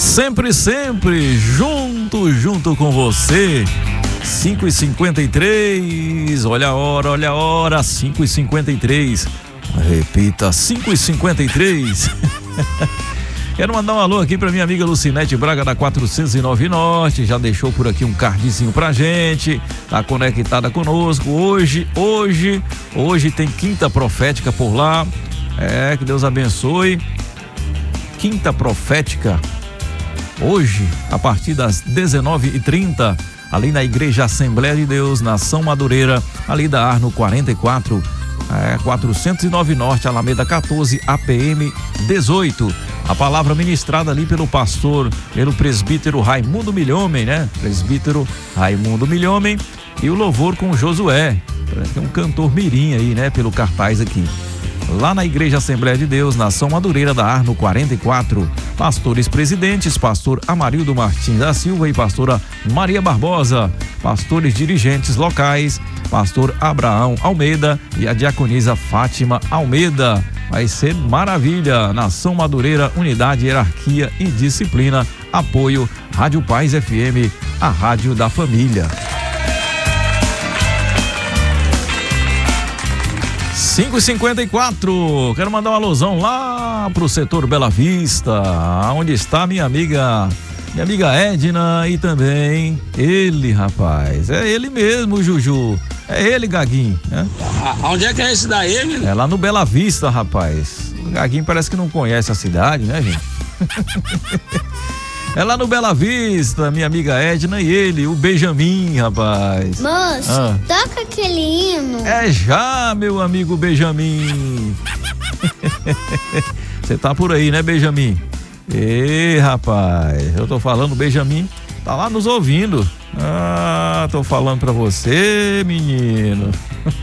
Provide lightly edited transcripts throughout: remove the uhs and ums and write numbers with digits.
Sempre, sempre, junto com você. 5h53, olha a hora, 5h53. Repita, 5h53. Quero mandar um alô aqui pra minha amiga Lucinete Braga da 409 Norte, já deixou por aqui um cardzinho pra gente, tá conectada conosco. Hoje tem quinta profética por lá, que Deus abençoe. Quinta profética, hoje, a partir das 19h30, ali na Igreja Assembleia de Deus, na São Madureira, ali da Arno 44, 409 Norte, Alameda 14, APM 18. A palavra ministrada ali pelo presbítero Raimundo Milhomem, né? Presbítero Raimundo Milhomem, e o louvor com Josué, um cantor mirim aí, né? Pelo cartaz aqui. Lá na Igreja Assembleia de Deus, na São Madureira da Arno 44, pastores presidentes, pastor Amarildo Martins da Silva e pastora Maria Barbosa, pastores dirigentes locais, pastor Abraão Almeida e a diaconisa Fátima Almeida. Vai ser maravilha. Nação Madureira, unidade, hierarquia e disciplina. Apoio Rádio Paz FM, a rádio da família. 5h54, quero mandar uma alusão lá pro setor Bela Vista, onde está minha amiga Edna e também ele, rapaz, é ele mesmo, Juju, é ele, Gaguinho, né? Onde é que é esse daí, menino? É lá no Bela Vista, rapaz. O Gaguinho parece que não conhece a cidade, né, gente? É lá no Bela Vista, minha amiga Edna e ele, o Benjamin, rapaz. Moço, toca aquele hino. É já, meu amigo Benjamin. Você tá por aí, né, Benjamin? Ei, rapaz, eu tô falando, Benjamin tá lá nos ouvindo. Tô falando pra você, menino.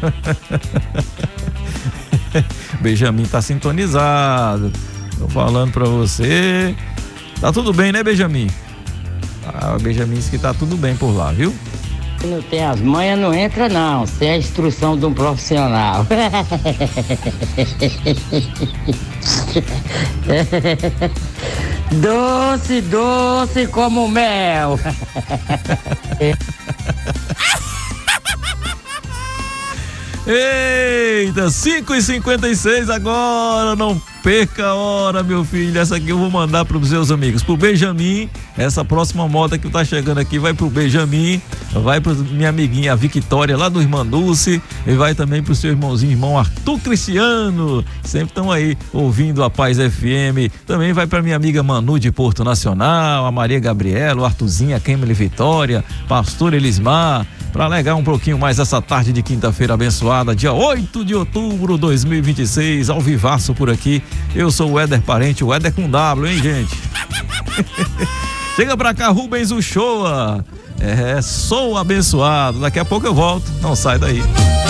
Benjamin tá sintonizado. Tô falando pra você. Tá tudo bem, né, Benjamin? O Benjamin disse que tá tudo bem por lá, viu? Não tem as manhas, não entra não, sem a instrução de um profissional. Doce, doce como mel. Eita, 5h56 agora, não perca a hora, meu filho. Essa aqui eu vou mandar para os seus amigos. Pro Benjamin, essa próxima moda que tá chegando aqui vai pro Benjamin, vai para minha amiguinha Victória lá do Irmã Dulce, e vai também pro seu irmão Arthur Cristiano, sempre estão aí ouvindo a Paz FM. Também vai para minha amiga Manu de Porto Nacional, a Maria Gabriela, o Arthurzinho, a Kemily Vitória, pastor Elismar, para alegar um pouquinho mais essa tarde de quinta-feira abençoada, dia 8 de outubro de 2026, ao vivaço por aqui. Eu sou o Éder Parente, o Éder com W, hein, gente? Chega pra cá, Rubens Uchoa. Sou abençoado. Daqui a pouco eu volto, não sai daí.